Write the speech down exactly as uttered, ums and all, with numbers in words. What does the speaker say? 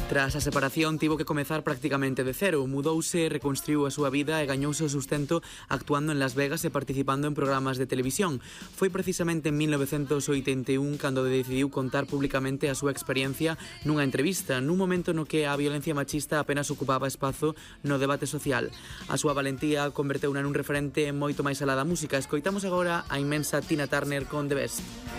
Tras a separación tivo que comezar prácticamente de cero. Mudouse, reconstruiu a súa vida e gañouse o sustento actuando en Las Vegas e participando en programas de televisión. Foi precisamente en mil novecentos oitenta e un cando decidiu contar públicamente a súa experiencia nunha entrevista, nun momento no que a violencia machista apenas ocupaba espazo no debate social. A súa valentía converteuna nun referente moito máis alá da música. Escoitamos agora a inmensa Tina Turner con The Best.